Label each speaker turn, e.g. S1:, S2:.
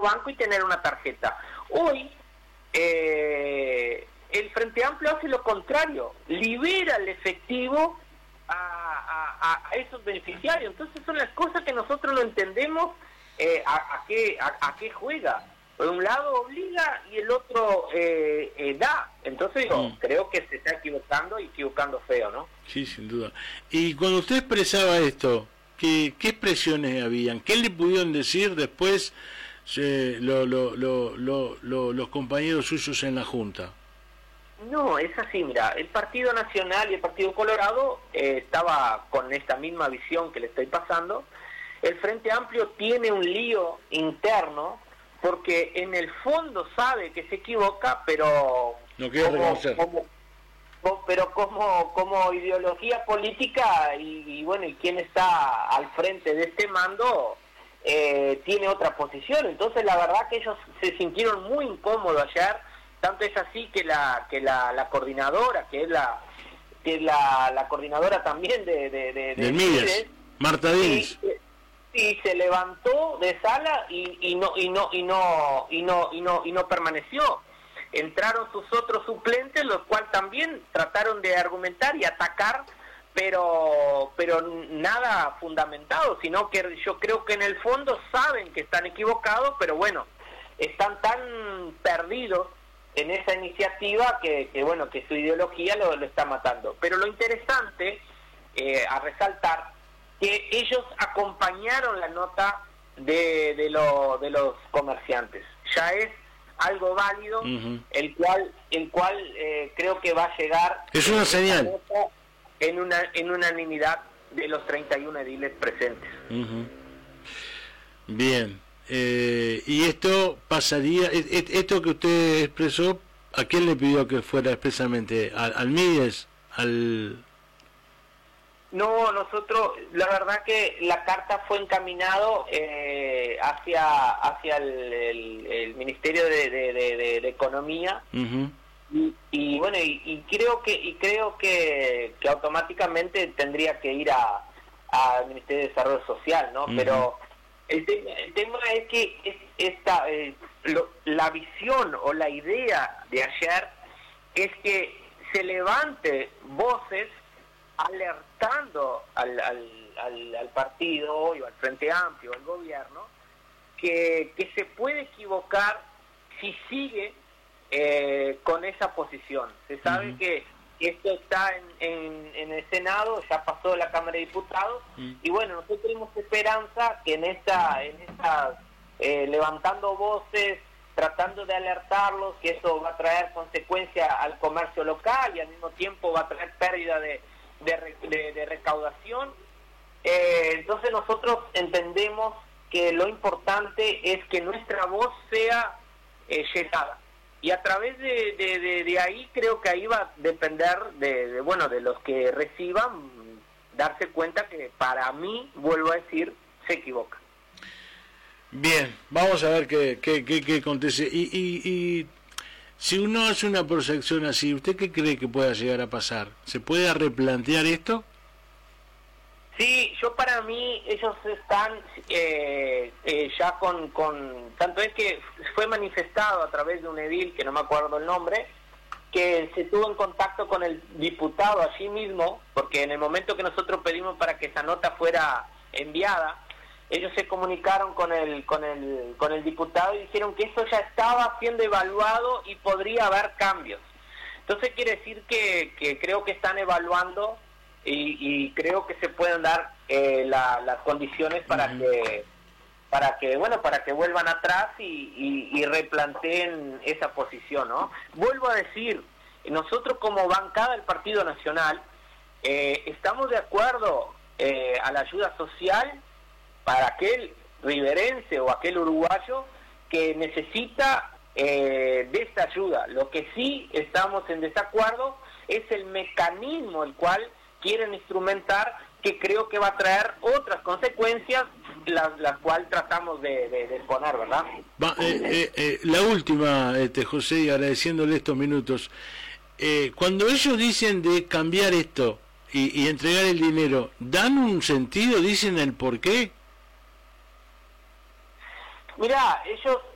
S1: banco y tener una tarjeta. Hoy el Frente Amplio hace lo contrario, libera el efectivo a esos beneficiarios. Entonces son las cosas que nosotros no entendemos a qué juega. Por un lado obliga y el otro da. Entonces creo que se está equivocando feo, ¿no?
S2: Sí, sin duda. Y cuando usted expresaba esto, ¿qué expresiones habían? ¿Qué le pudieron decir después los compañeros suyos en la Junta?
S1: No, es así, mira, el Partido Nacional y el Partido Colorado estaba con esta misma visión que le estoy pasando. El Frente Amplio tiene un lío interno porque en el fondo sabe que se equivoca, pero
S2: no quiere reconocer.
S1: Pero como ideología política y bueno, y quien está al frente de este mando tiene otra posición. Entonces la verdad que ellos se sintieron muy incómodos ayer. Tanto es así que la coordinadora, que es la coordinadora también de
S2: Mides, Marta Diniz,
S1: y se levantó de sala y no permaneció. Entraron sus otros suplentes, los cuales también trataron de argumentar y atacar, pero nada fundamentado, sino que yo creo que en el fondo saben que están equivocados, pero bueno, están tan perdidos en esa iniciativa que bueno, que su ideología lo está matando. Pero lo interesante a resaltar que ellos acompañaron la nota de los comerciantes. Ya es algo válido, el cual creo que va a llegar,
S2: es una señal,
S1: en unanimidad de los 31 ediles presentes.
S2: Bien. Y esto pasaría, esto que usted expresó, ¿a quién le pidió que fuera expresamente? ¿Al Mides?
S1: No, nosotros, la verdad que la carta fue encaminado hacia el Ministerio de Economía. Y bueno, y creo que automáticamente tendría que ir al Ministerio de Desarrollo Social, ¿no? Pero el tema es que la visión o la idea de ayer es que se levante voces alertando al partido o al Frente Amplio, al gobierno, que se puede equivocar si sigue con esa posición. Se sabe que esto está en el Senado, ya pasó la Cámara de Diputados, y bueno, nosotros tenemos esperanza que en esta levantando voces, tratando de alertarlos, que eso va a traer consecuencias al comercio local y al mismo tiempo va a traer pérdida de recaudación. Entonces nosotros entendemos que lo importante es que nuestra voz sea llegada, y a través de ahí creo que ahí va a depender de los que reciban darse cuenta que, para mí, vuelvo a decir, se equivoca.
S2: Bien, vamos a ver qué acontece. Y si uno hace una proyección así, ¿usted qué cree que pueda llegar a pasar? ¿Se puede replantear esto?
S1: Sí, para mí ellos están ya con tanto es que fue manifestado a través de un edil, que no me acuerdo el nombre, que se tuvo en contacto con el diputado allí mismo, porque en el momento que nosotros pedimos para que esa nota fuera enviada, ellos se comunicaron con el diputado y dijeron que eso ya estaba siendo evaluado y podría haber cambios. Entonces quiere decir que creo que están evaluando y creo que se pueden dar las condiciones para que vuelvan atrás y replanteen esa posición, ¿no? Vuelvo a decir, nosotros como bancada del Partido Nacional estamos de acuerdo a la ayuda social para aquel riverense o aquel uruguayo que necesita de esta ayuda. Lo que sí estamos en desacuerdo es el mecanismo el cual quieren instrumentar, que creo que va a traer otras consecuencias, las cuales tratamos de exponer, ¿verdad?
S2: La última, José, y agradeciéndole estos minutos. Cuando ellos dicen de cambiar esto y entregar el dinero, ¿dan un sentido? ¿Dicen el por qué?
S1: Mirá, ellos